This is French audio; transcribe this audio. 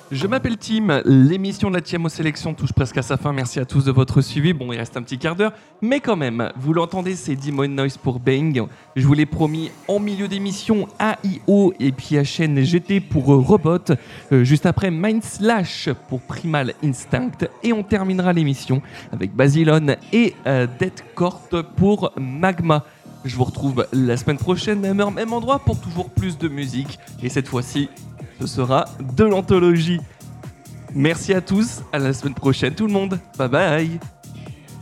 Je m'appelle Tim, l'émission de la TMO Sélection touche presque à sa fin, merci à tous de votre suivi, bon il reste un petit quart d'heure, mais quand même, vous l'entendez, c'est Demon Noise pour Bang, je vous l'ai promis en milieu d'émission, AIO et puis HN GT pour Robot, juste après Mind Slash pour Primal Instinct, et on terminera l'émission avec Basilone et Dead Court pour Magma. Je vous retrouve la semaine prochaine, même heure, même endroit, pour toujours plus de musique, et cette fois-ci, ce sera de l'anthologie. Merci à tous, à la semaine prochaine tout le monde, bye bye.